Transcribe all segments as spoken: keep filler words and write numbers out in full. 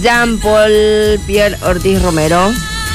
Jean-Paul Pierre Ortiz Romero.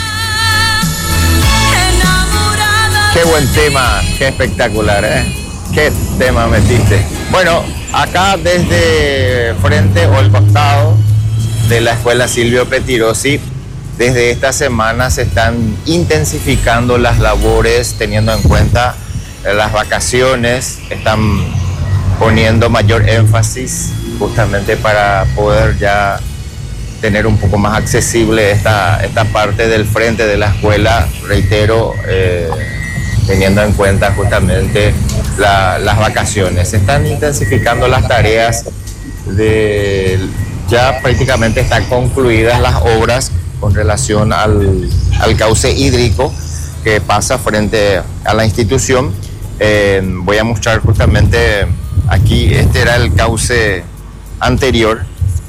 Qué buen tema, qué espectacular, ¿eh? Qué tema metiste. Bueno, acá desde frente o el costado de la escuela Silvio Pettirossi, desde esta semana se están intensificando las labores teniendo en cuenta las vacaciones, están poniendo mayor énfasis justamente para poder ya tener un poco más accesible esta, esta parte del frente de la escuela, reitero, eh, teniendo en cuenta justamente la, las vacaciones. Se están intensificando las tareas, de, ya prácticamente están concluidas las obras con relación al, al cauce hídrico que pasa frente a la institución. Eh, voy a mostrar justamente aquí, este era el cauce anterior,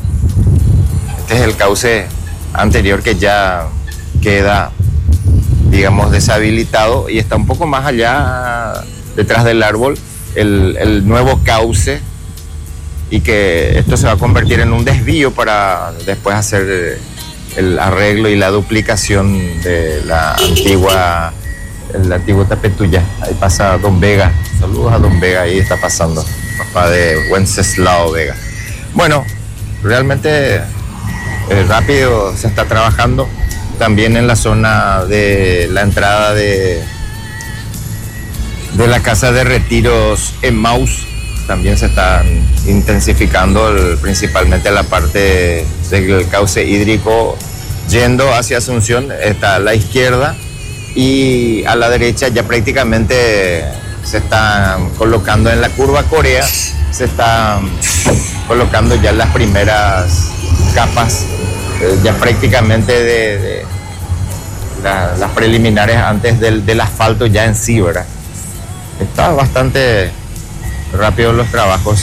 este es el cauce anterior que ya queda, digamos, deshabilitado y está un poco más allá detrás del árbol el, el nuevo cauce, y que esto se va a convertir en un desvío para después hacer el arreglo y la duplicación de la antigua, el antiguo Tapetuyá. Ahí pasa Don Vega, saludos a Don Vega, ahí está pasando, papá de Wenceslao Vega. Bueno, realmente eh, rápido se está trabajando. También en la zona de la entrada de, de la casa de retiros Emmaus, también se están intensificando el, principalmente la parte del cauce hídrico yendo hacia Asunción, está a la izquierda, y a la derecha ya prácticamente se están colocando en la curva Corea, se están colocando ya las primeras capas, eh, ya prácticamente de, de la, las preliminares antes del, del asfalto ya en sí, ¿verdad? Está bastante rápido los trabajos.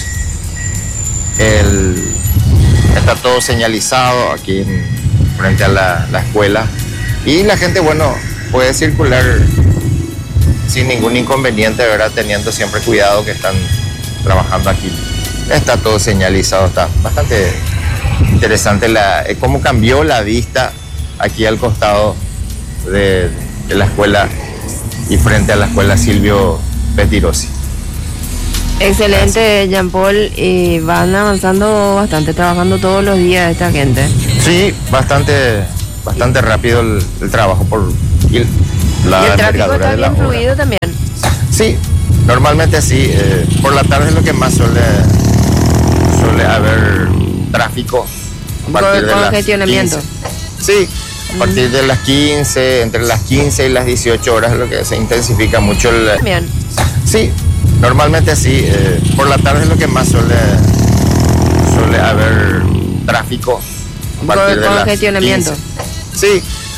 El, está todo señalizado aquí en, frente a la, la escuela, y la gente, bueno, puede circular sin ningún inconveniente, ¿verdad? Teniendo siempre cuidado que están trabajando aquí. Está todo señalizado, está bastante interesante la, cómo cambió la vista aquí al costado de, de la escuela y frente a la escuela Silvio Pettirossi. Excelente, Jean-Paul, y van avanzando bastante, trabajando todos los días esta gente. Sí, bastante, bastante rápido el, el trabajo por y la ¿Y el tráfico está bien fluido también? Sí, normalmente sí. Eh, por la tarde es lo que más suele, suele haber tráfico. A partir con de congestionamiento. Sí, a partir de las quince, entre las quince y las dieciocho horas es lo que se intensifica mucho el... Bien. Sí, normalmente sí. Eh, por la tarde es lo que más suele, suele haber tráfico. A partir con de congestionamiento. las quince. Sí,